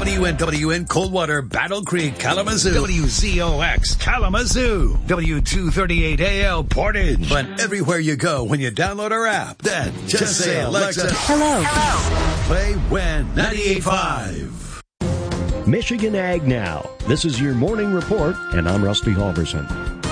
WNWN Coldwater, Battle Creek, Kalamazoo. WZOX, Kalamazoo. W238AL, Portage. But everywhere you go when you download our app, then just say, Alexa, hello. Play When 98.5. Michigan Ag Now. This is your morning report, and I'm Rusty Halverson.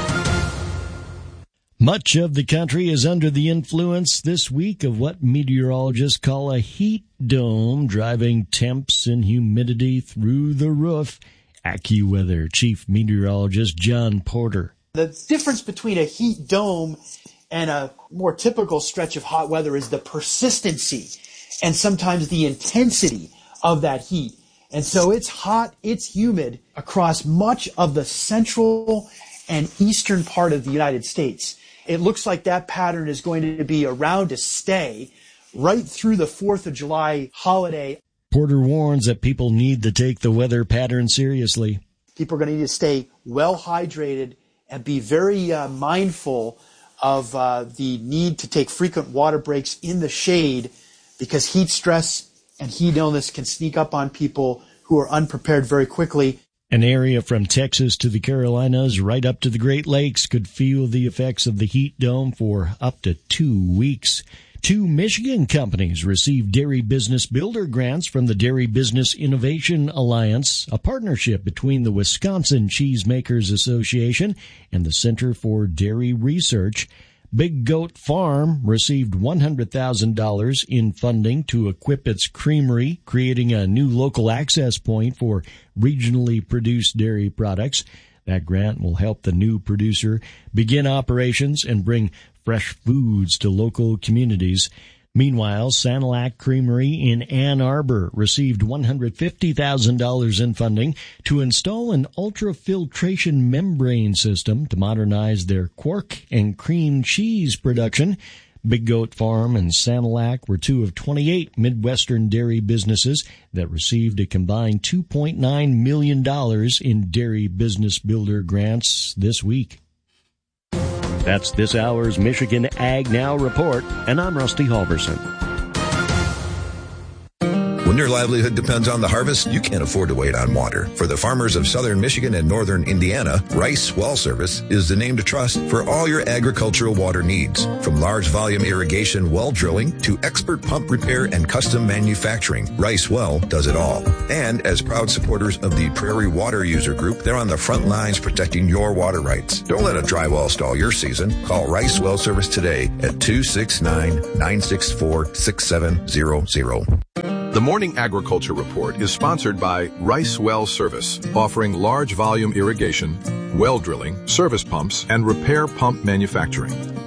Much of the country is under the influence this week of what meteorologists call a heat dome, driving temps and humidity through the roof. AccuWeather Chief Meteorologist John Porter. The difference between a heat dome and a more typical stretch of hot weather is the persistency and sometimes the intensity of that heat. And so it's hot, it's humid across much of the central and eastern part of the United States. It looks like that pattern is going to be around to stay right through the 4th of July holiday. Porter warns that people need to take the weather pattern seriously. People are going to need to stay well hydrated and be very mindful of the need to take frequent water breaks in the shade, because heat stress and heat illness can sneak up on people who are unprepared very quickly. An area from Texas to the Carolinas right up to the Great Lakes could feel the effects of the heat dome for up to 2 weeks. 2 Michigan companies received Dairy Business Builder grants from the Dairy Business Innovation Alliance, a partnership between the Wisconsin Cheesemakers Association and the Center for Dairy Research. Big Goat Farm received $100,000 in funding to equip its creamery, creating a new local access point for regionally produced dairy products. That grant will help the new producer begin operations and bring fresh foods to local communities. Meanwhile, Sanilac Creamery in Ann Arbor received $150,000 in funding to install an ultrafiltration membrane system to modernize their quark and cream cheese production. Big Goat Farm and Sanilac were 2 of 28 Midwestern dairy businesses that received a combined $2.9 million in Dairy Business Builder grants this week. That's this hour's Michigan Ag Now report, and I'm Rusty Halverson. When your livelihood depends on the harvest, you can't afford to wait on water. For the farmers of southern Michigan and northern Indiana, Rice Well Service is the name to trust for all your agricultural water needs. From large volume irrigation well drilling to expert pump repair and custom manufacturing, Rice Well does it all. And as proud supporters of the Prairie Water User Group, they're on the front lines protecting your water rights. Don't let a dry well stall your season. Call Rice Well Service today at 269-964-6700. The Morning Agriculture Report is sponsored by Rice Well Service, offering large volume irrigation, well drilling, service pumps, and repair pump manufacturing.